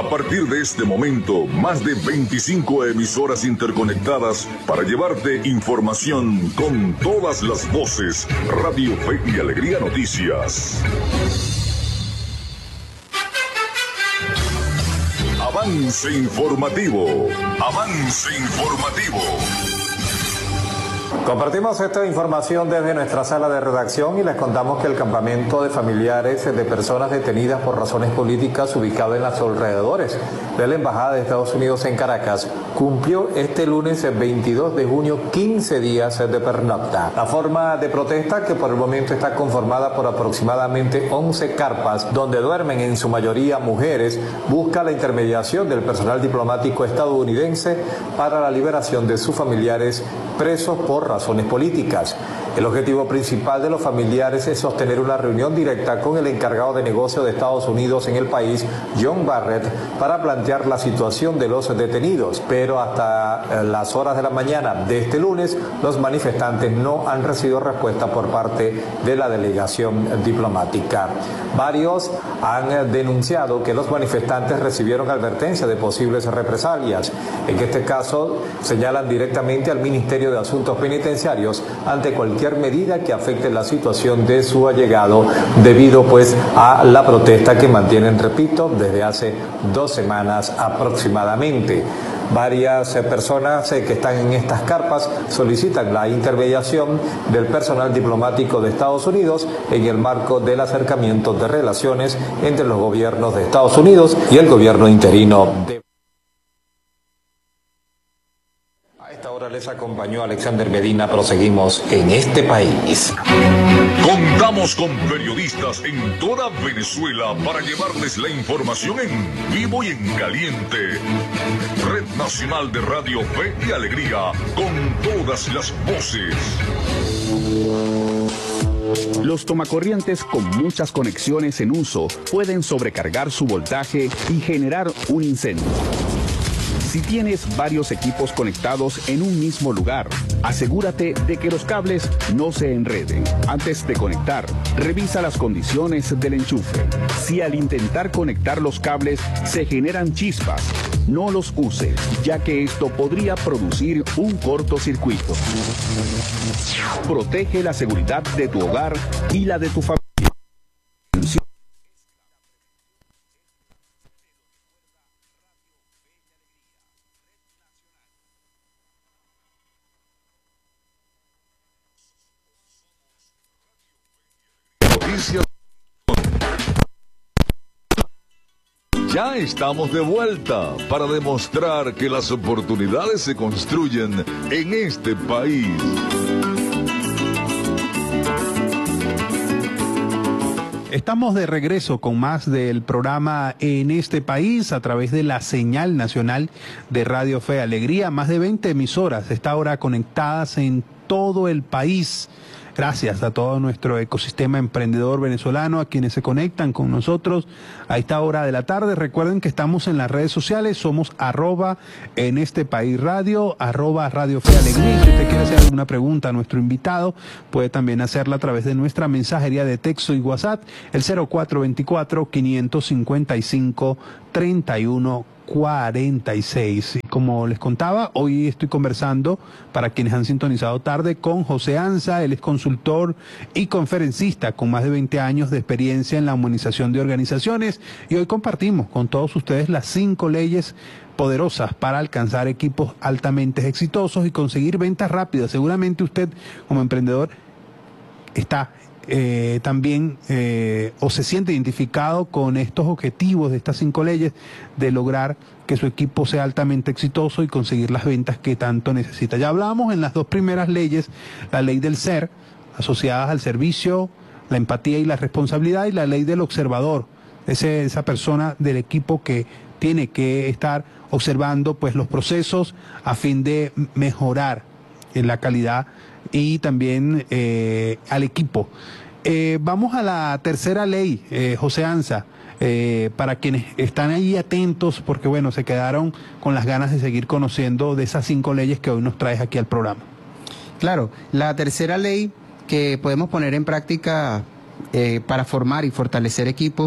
A partir de este momento, más de 25 emisoras interconectadas para llevarte información con todas las voces. Radio Fe y Alegría Noticias. Avance informativo. Avance informativo. Compartimos esta información desde nuestra sala de redacción y les contamos que el campamento de familiares de personas detenidas por razones políticas ubicado en los alrededores de la Embajada de Estados Unidos en Caracas cumplió este lunes 22 de junio 15 días de pernocta. La forma de protesta, que por el momento está conformada por aproximadamente 11 carpas donde duermen en su mayoría mujeres, busca la intermediación del personal diplomático estadounidense para la liberación de sus familiares presos por razones políticas. El objetivo principal de los familiares es sostener una reunión directa con el encargado de negocios de Estados Unidos en el país, John Barrett, para plantear la situación de los detenidos. Pero hasta las horas de la mañana de este lunes, los manifestantes no han recibido respuesta por parte de la delegación diplomática. Varios han denunciado que los manifestantes recibieron advertencia de posibles represalias. En este caso, señalan directamente al Ministerio de Asuntos Penitenciarios ante cualquier medida que afecte la situación de su allegado debido pues a la protesta que mantienen, repito, desde hace 2 semanas aproximadamente. Varias personas que están en estas carpas solicitan la intermediación del personal diplomático de Estados Unidos en el marco del acercamiento de relaciones entre los gobiernos de Estados Unidos y el gobierno interino de... Ahora les acompañó Alexander Medina. Proseguimos en este país. Contamos con periodistas en toda Venezuela para llevarles la información en vivo y en caliente. Red Nacional de Radio Fe y Alegría, con todas las voces. Los tomacorrientes con muchas conexiones en uso pueden sobrecargar su voltaje y generar un incendio. Si tienes varios equipos conectados en un mismo lugar, asegúrate de que los cables no se enreden. Antes de conectar, revisa las condiciones del enchufe. Si al intentar conectar los cables se generan chispas, no los uses, ya que esto podría producir un cortocircuito. Protege la seguridad de tu hogar y la de tu familia. Ya estamos de vuelta para demostrar que las oportunidades se construyen en este país. Estamos de regreso con más del programa En este país a través de la señal nacional de Radio Fe y Alegría. Más de 20 emisoras está ahora conectadas en todo el país. Gracias a todo nuestro ecosistema emprendedor venezolano, a quienes se conectan con nosotros a esta hora de la tarde. Recuerden que estamos en las redes sociales, somos @en este país radio, @Radio Fe y Alegría. Si usted quiere hacer alguna pregunta a nuestro invitado, puede también hacerla a través de nuestra mensajería de texto y WhatsApp, el 0424-555-3146. Como les contaba, hoy estoy conversando, para quienes han sintonizado tarde, con José Anza. Él es consultor y conferencista con más de 20 años de experiencia en la humanización de organizaciones, y hoy compartimos con todos ustedes las 5 leyes poderosas para alcanzar equipos altamente exitosos y conseguir ventas rápidas. Seguramente usted, como emprendedor, está también o se siente identificado con estos objetivos de estas 5 leyes de lograr que su equipo sea altamente exitoso y conseguir las ventas que tanto necesita. Ya hablábamos en las 2 primeras leyes, la ley del ser, asociadas al servicio, la empatía y la responsabilidad, y la ley del observador, esa persona del equipo que tiene que estar observando pues los procesos a fin de mejorar la calidad y también al equipo. Vamos a la tercera ley, José Anza, para quienes están ahí atentos, porque bueno, se quedaron con las ganas de seguir conociendo de esas 5 leyes que hoy nos traes aquí al programa. Claro, la tercera ley que podemos poner en práctica para formar y fortalecer equipos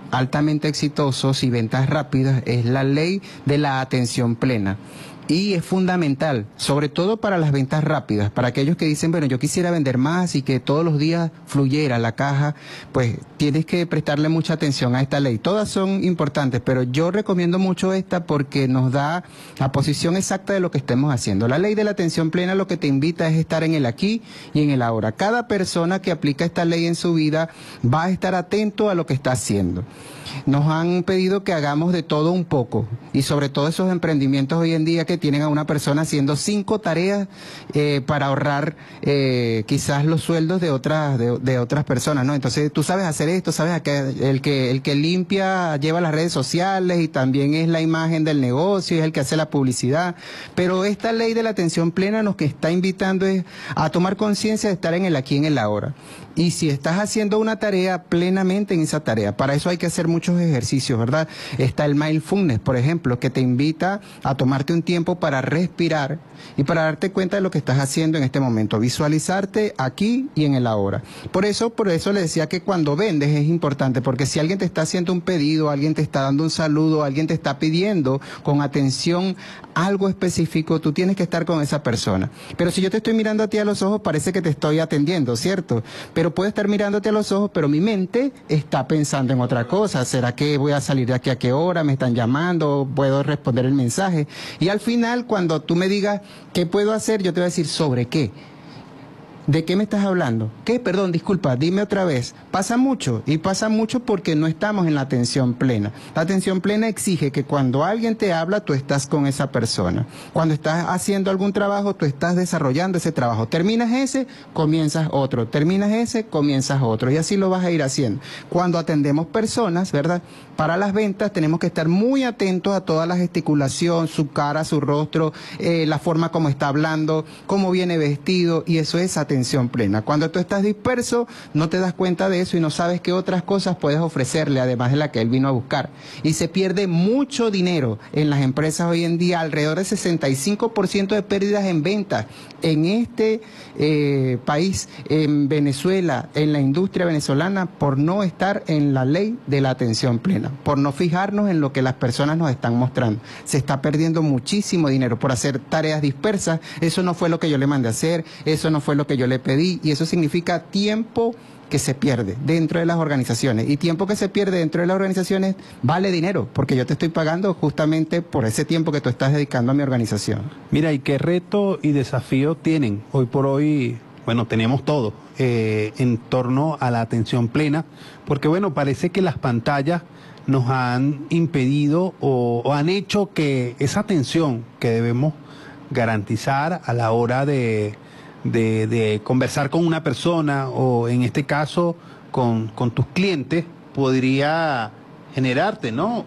altamente exitosos y ventas rápidas es la ley de la atención plena. Y es fundamental, sobre todo para las ventas rápidas, para aquellos que dicen, bueno, yo quisiera vender más y que todos los días fluyera la caja, pues tienes que prestarle mucha atención a esta ley. Todas son importantes, pero yo recomiendo mucho esta porque nos da la posición exacta de lo que estemos haciendo. La ley de la atención plena lo que te invita es estar en el aquí y en el ahora. Cada persona que aplica esta ley en su vida va a estar atento a lo que está haciendo. Nos han pedido que hagamos de todo un poco y sobre todo esos emprendimientos hoy en día que tienen a una persona haciendo 5 tareas para ahorrar quizás los sueldos de otras personas, ¿no? Entonces tú sabes hacer esto, sabes el que limpia lleva las redes sociales y también es la imagen del negocio, es el que hace la publicidad, pero esta ley de la atención plena nos que está invitando es a tomar conciencia de estar en el aquí y en el ahora. Y si estás haciendo una tarea, plenamente en esa tarea. Para eso hay que hacer muchos ejercicios, ¿verdad? Está el mindfulness, por ejemplo, que te invita a tomarte un tiempo para respirar y para darte cuenta de lo que estás haciendo en este momento, visualizarte aquí y en el ahora. Por eso le decía que cuando vendes es importante, porque si alguien te está haciendo un pedido, alguien te está dando un saludo, alguien te está pidiendo con atención algo específico, tú tienes que estar con esa persona. Pero si yo te estoy mirando a ti a los ojos, parece que te estoy atendiendo, ¿cierto? Pero puedo estar mirándote a los ojos, pero mi mente está pensando en otra cosa. ¿Será que voy a salir de aquí a qué hora? ¿Me están llamando? ¿Puedo responder el mensaje? Y al final, cuando tú me digas qué puedo hacer, yo te voy a decir ¿sobre qué? ¿De qué me estás hablando? ¿Qué? Perdón, disculpa, dime otra vez. Pasa mucho, y pasa mucho porque no estamos en la atención plena. La atención plena exige que cuando alguien te habla, tú estás con esa persona. Cuando estás haciendo algún trabajo, tú estás desarrollando ese trabajo. Terminas ese, comienzas otro. Terminas ese, comienzas otro. Y así lo vas a ir haciendo. Cuando atendemos personas, ¿verdad? Para las ventas tenemos que estar muy atentos a toda la gesticulación, su cara, su rostro, la forma como está hablando, cómo viene vestido, y eso es atención plena. Cuando tú estás disperso, no te das cuenta de eso y no sabes qué otras cosas puedes ofrecerle, además de la que él vino a buscar. Y se pierde mucho dinero en las empresas hoy en día, alrededor del 65% de pérdidas en ventas en este país, en Venezuela, en la industria venezolana, por no estar en la ley de la atención plena, por no fijarnos en lo que las personas nos están mostrando. Se está perdiendo muchísimo dinero por hacer tareas dispersas. Eso no fue lo que yo le mandé a hacer, eso no fue lo que yo le pedí, y eso significa tiempo que se pierde dentro de las organizaciones, y tiempo que se pierde dentro de las organizaciones vale dinero, porque yo te estoy pagando justamente por ese tiempo que tú estás dedicando a mi organización. Mira, ¿y qué reto y desafío tienen hoy por hoy? Bueno, tenemos todo en torno a la atención plena, porque bueno, parece que las pantallas nos han impedido o han hecho que esa atención que debemos garantizar a la hora de conversar con una persona, o en este caso con tus clientes, podría generarte, ¿no?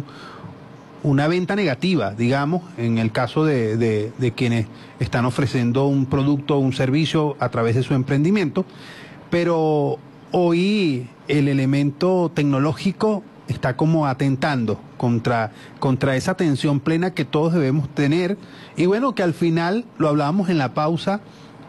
Una venta negativa, digamos, en el caso de quienes están ofreciendo un producto o un servicio a través de su emprendimiento. Pero hoy el elemento tecnológico está como atentando contra esa atención plena que todos debemos tener. Y bueno, que al final, lo hablábamos en la pausa,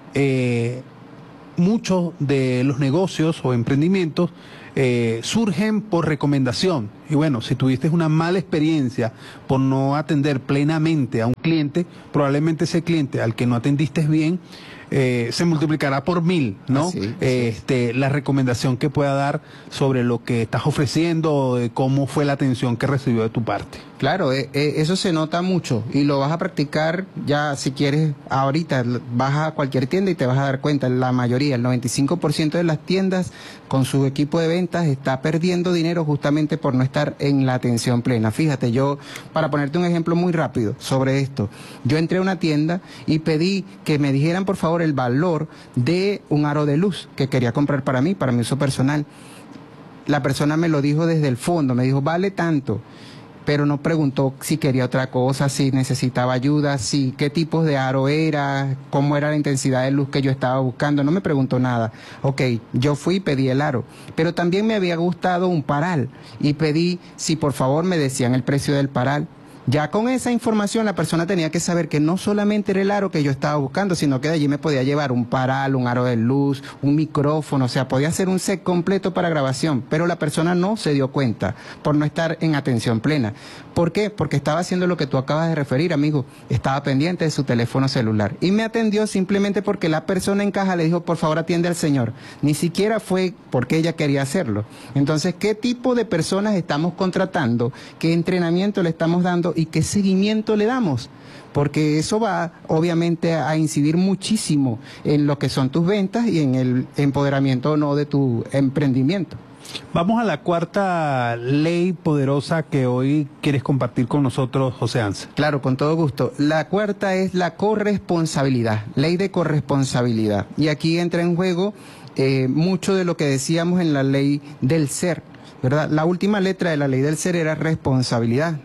muchos de los negocios o emprendimientos surgen por recomendación. Y bueno, si tuviste una mala experiencia por no atender plenamente a un cliente, probablemente ese cliente al que no atendiste bien se multiplicará por 1000, ¿no? Así. La recomendación que pueda dar sobre lo que estás ofreciendo, o de cómo fue la atención que recibió de tu parte. Claro, eso se nota mucho y lo vas a practicar ya, si quieres, ahorita vas a cualquier tienda y te vas a dar cuenta, la mayoría, el 95% de las tiendas con su equipo de ventas está perdiendo dinero justamente por no estar en la atención plena. Fíjate, yo, para ponerte un ejemplo muy rápido sobre esto, yo entré a una tienda y pedí que me dijeran por favor el valor de un aro de luz que quería comprar para mí, para mi uso personal. La persona me lo dijo desde el fondo, me dijo, vale tanto, pero no preguntó si quería otra cosa, si necesitaba ayuda, si qué tipos de aro era, cómo era la intensidad de luz que yo estaba buscando, no me preguntó nada. Ok, yo fui y pedí el aro, pero también me había gustado un paral y pedí si por favor me decían el precio del paral. Ya con esa información la persona tenía que saber que no solamente era el aro que yo estaba buscando, sino que de allí me podía llevar un paral, un aro de luz, un micrófono, o sea, podía hacer un set completo para grabación, pero la persona no se dio cuenta por no estar en atención plena. ¿Por qué? Porque estaba haciendo lo que tú acabas de referir, amigo, estaba pendiente de su teléfono celular y me atendió simplemente porque la persona en caja le dijo, por favor atiende al señor. Ni siquiera fue porque ella quería hacerlo. Entonces, ¿qué tipo de personas estamos contratando? ¿Qué entrenamiento le estamos dando? ¿Y qué seguimiento le damos? Porque eso va obviamente a incidir muchísimo en lo que son tus ventas y en el empoderamiento o no de tu emprendimiento. Vamos a la cuarta ley poderosa que hoy quieres compartir con nosotros, José Anza. Claro, con todo gusto. La cuarta es la corresponsabilidad, ley de corresponsabilidad. Y aquí entra en juego mucho de lo que decíamos en la ley del ser, ¿verdad? La última letra de la ley del ser era responsabilidad.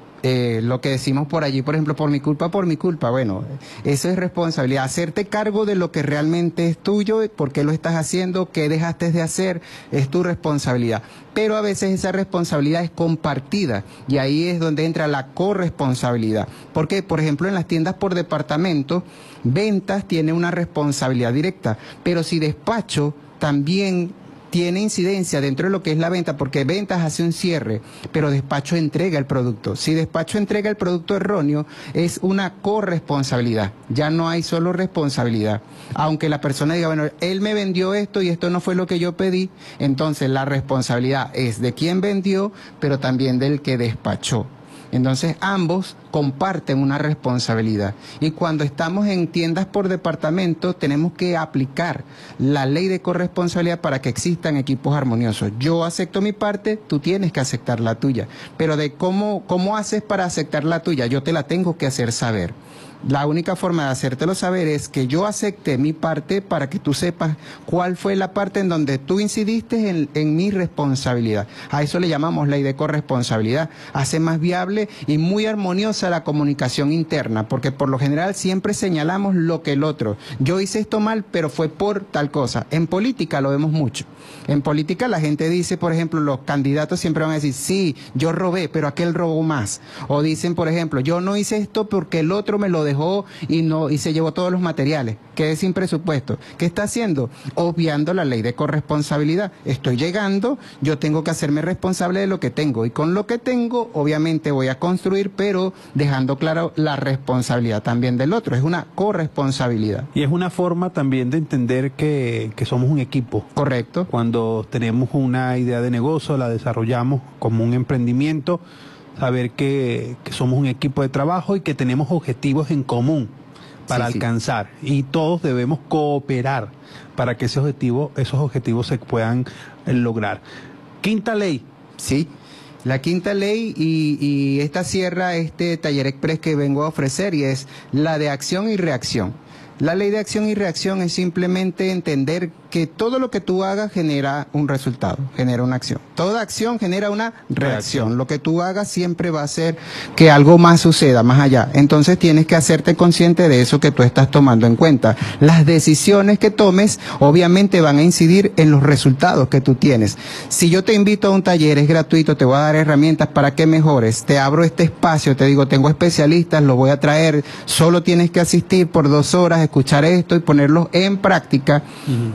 Lo que decimos por allí, por ejemplo, por mi culpa, bueno, eso es responsabilidad, hacerte cargo de lo que realmente es tuyo, por qué lo estás haciendo, qué dejaste de hacer, es tu responsabilidad. Pero a veces esa responsabilidad es compartida y ahí es donde entra la corresponsabilidad. Porque, por ejemplo, en las tiendas por departamento, ventas tiene una responsabilidad directa, pero si despacho también tiene incidencia dentro de lo que es la venta, porque ventas hace un cierre, pero despacho entrega el producto. Si despacho entrega el producto erróneo, es una corresponsabilidad. Ya no hay solo responsabilidad. Aunque la persona diga, bueno, él me vendió esto y esto no fue lo que yo pedí, entonces la responsabilidad es de quien vendió, pero también del que despachó. Entonces ambos comparten una responsabilidad y cuando estamos en tiendas por departamento tenemos que aplicar la ley de corresponsabilidad para que existan equipos armoniosos. Yo acepto mi parte, tú tienes que aceptar la tuya, pero de cómo haces para aceptar la tuya, yo te la tengo que hacer saber. La única forma de hacértelo saber es que yo acepte mi parte para que tú sepas cuál fue la parte en donde tú incidiste en mi responsabilidad. A eso le llamamos ley de corresponsabilidad. Hace más viable y muy armoniosa la comunicación interna, porque por lo general siempre señalamos lo que el otro. Yo hice esto mal, pero fue por tal cosa. En política lo vemos mucho. En política la gente dice, por ejemplo, los candidatos siempre van a decir, sí, yo robé, pero aquel robó más. O dicen, por ejemplo, yo no hice esto porque el otro me lo dejó y se llevó todos los materiales. Quedé sin presupuesto. ¿Qué está haciendo? Obviando la ley de corresponsabilidad. Estoy llegando, yo tengo que hacerme responsable de lo que tengo. Y con lo que tengo, obviamente voy a construir, pero dejando claro la responsabilidad también del otro. Es una corresponsabilidad. Y es una forma también de entender que somos un equipo. Correcto. Cuando tenemos una idea de negocio, la desarrollamos como un emprendimiento, saber que somos un equipo de trabajo y que tenemos objetivos en común para alcanzar. Y todos debemos cooperar para que esos objetivos se puedan lograr. Quinta ley. Sí. La quinta ley y esta cierra este taller express que vengo a ofrecer y es la de acción y reacción. La ley de acción y reacción es simplemente entender que todo lo que tú hagas genera un resultado, genera una acción. Toda acción genera una reacción. Lo que tú hagas siempre va a hacer que algo más suceda, más allá. Entonces tienes que hacerte consciente de eso que tú estás tomando en cuenta. Las decisiones que tomes obviamente van a incidir en los resultados que tú tienes. Si yo te invito a un taller, es gratuito, te voy a dar herramientas para que mejores, te abro este espacio, te digo, tengo especialistas, los voy a traer, solo tienes que asistir por 2 horas, escuchar esto y ponerlo en práctica.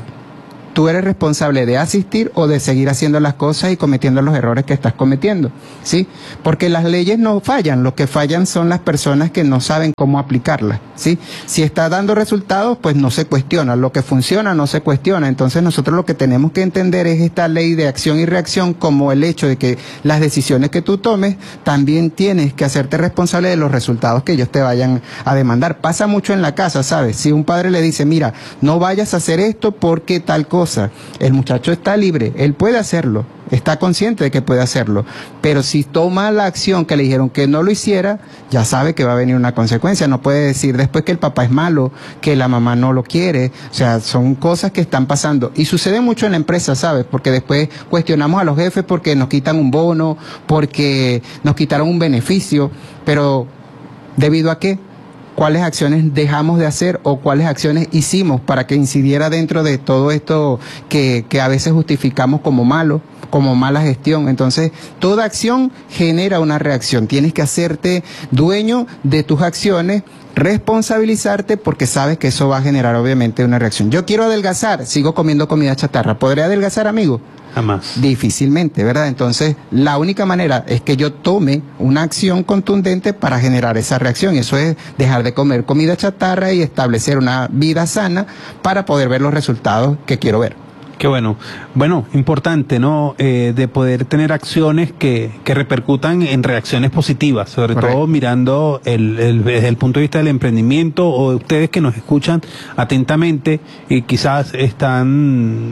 Tú eres responsable de asistir o de seguir haciendo las cosas y cometiendo los errores que estás cometiendo, ¿sí? Porque las leyes no fallan, lo que fallan son las personas que no saben cómo aplicarlas, ¿sí? Si está dando resultados, pues no se cuestiona, lo que funciona no se cuestiona. Entonces nosotros lo que tenemos que entender es esta ley de acción y reacción como el hecho de que las decisiones que tú tomes, también tienes que hacerte responsable de los resultados que ellos te vayan a demandar. Pasa mucho en la casa, ¿sabes? Si un padre le dice, mira, no vayas a hacer esto porque tal cosa, el muchacho está libre, él puede hacerlo, está consciente de que puede hacerlo, pero si toma la acción que le dijeron que no lo hiciera, ya sabe que va a venir una consecuencia. No puede decir después que el papá es malo, que la mamá no lo quiere. O sea, son cosas que están pasando y sucede mucho en la empresa, ¿sabes? Porque después cuestionamos a los jefes porque nos quitan un bono, porque nos quitaron un beneficio, pero ¿debido a qué? ¿Cuáles acciones dejamos de hacer o cuáles acciones hicimos para que incidiera dentro de todo esto que a veces justificamos como malo como mala gestión. Entonces, toda acción genera una reacción. Tienes que hacerte dueño de tus acciones, responsabilizarte, porque sabes que eso va a generar obviamente una reacción. Yo quiero adelgazar, sigo comiendo comida chatarra. ¿Podré adelgazar, amigo? Jamás. Difícilmente, ¿verdad? Entonces, la única manera es que yo tome una acción contundente para generar esa reacción. Y eso es dejar de comer comida chatarra y establecer una vida sana para poder ver los resultados que quiero ver. Qué bueno. Bueno, importante, ¿no? De poder tener acciones que repercutan en reacciones positivas, sobre Correcto. todo mirando desde el punto de vista del emprendimiento, o de ustedes que nos escuchan atentamente y quizás están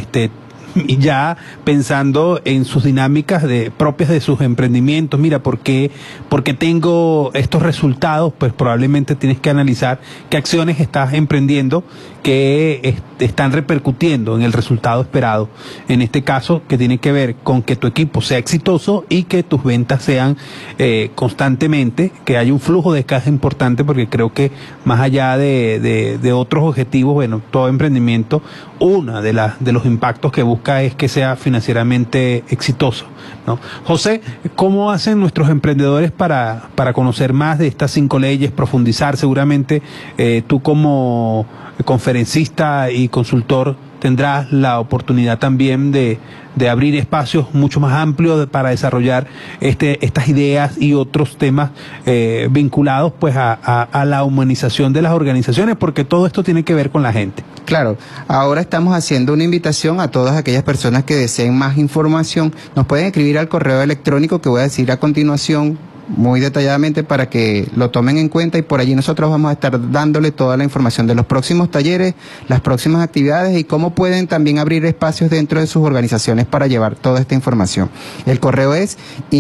y ya pensando en sus dinámicas propias de sus emprendimientos. Mira, porque tengo estos resultados, pues probablemente tienes que analizar qué acciones estás emprendiendo que están repercutiendo en el resultado esperado. En este caso, que tiene que ver con que tu equipo sea exitoso y que tus ventas sean constantemente, que haya un flujo de caja importante, porque creo que más allá de otros objetivos, bueno, todo emprendimiento, uno de los impactos que busca es que sea financieramente exitoso, ¿no? José, ¿cómo hacen nuestros emprendedores para conocer más de estas 5 leyes, profundizar? Seguramente tú como conferencista y consultor tendrás la oportunidad también de abrir espacios mucho más amplios para desarrollar estas ideas y otros temas vinculados pues a la humanización de las organizaciones, porque todo esto tiene que ver con la gente. Claro, ahora estamos haciendo una invitación a todas aquellas personas que deseen más información. Nos pueden escribir al correo electrónico que voy a decir a continuación muy detalladamente para que lo tomen en cuenta, y por allí nosotros vamos a estar dándole toda la información de los próximos talleres, las próximas actividades y cómo pueden también abrir espacios dentro de sus organizaciones para llevar toda esta información. El correo es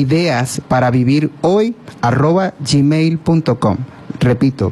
ideasparavivirhoy@gmail.com. Repito,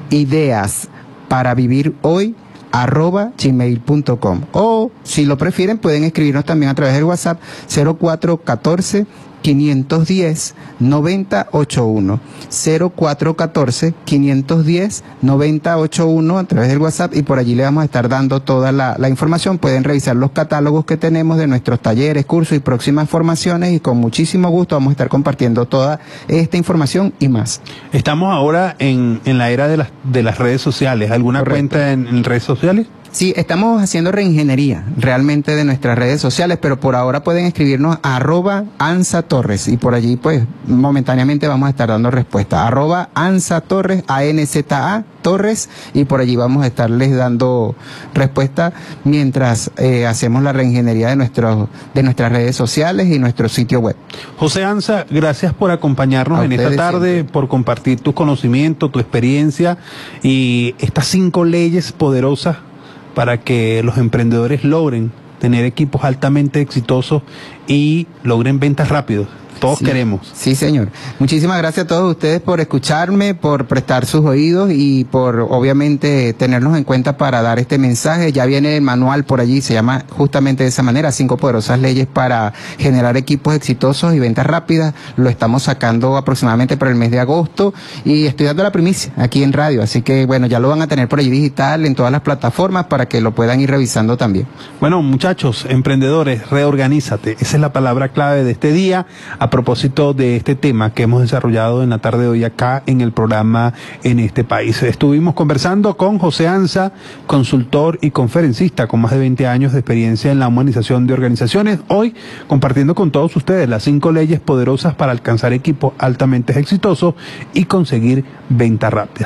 ideasparavivirhoy@gmail.com, o si lo prefieren pueden escribirnos también a través del WhatsApp 0414 510 9081, 0414 510 9081 a través del WhatsApp, y por allí le vamos a estar dando toda la información. Pueden revisar los catálogos que tenemos de nuestros talleres, cursos y próximas formaciones, y con muchísimo gusto vamos a estar compartiendo toda esta información y más. Estamos ahora en la era de las redes sociales. ¿Alguna Correcto. cuenta en redes sociales? Sí, estamos haciendo reingeniería realmente de nuestras redes sociales, pero por ahora pueden escribirnos a @ANSA-Torres, y por allí pues momentáneamente vamos a estar dando respuesta. @ANSA-Torres, ANZA Torres, y por allí vamos a estarles dando respuesta mientras hacemos la reingeniería de nuestras redes sociales y nuestro sitio web. José Anza, gracias por acompañarnos A en esta ustedes tarde, siempre. por compartir tus conocimientos, tu experiencia y estas 5 leyes poderosas para que los emprendedores logren tener equipos altamente exitosos y logren ventas rápidas. Todos Sí, queremos. Sí, señor. Muchísimas gracias a todos ustedes por escucharme, por prestar sus oídos y por obviamente tenernos en cuenta para dar este mensaje. Ya viene el manual por allí, se llama justamente de esa manera, 5 poderosas leyes para generar equipos exitosos y ventas rápidas. Lo estamos sacando aproximadamente para el mes de agosto y estoy dando la primicia aquí en radio. Así que bueno, ya lo van a tener por allí digital en todas las plataformas para que lo puedan ir revisando también. Bueno, muchachos, emprendedores, reorganízate. Esa es la palabra clave de este día. A propósito de este tema que hemos desarrollado en la tarde de hoy acá en el programa En este País. Estuvimos conversando con José Anza, consultor y conferencista con más de 20 años de experiencia en la humanización de organizaciones. Hoy compartiendo con todos ustedes las 5 leyes poderosas para alcanzar equipos altamente exitosos y conseguir ventas rápidas.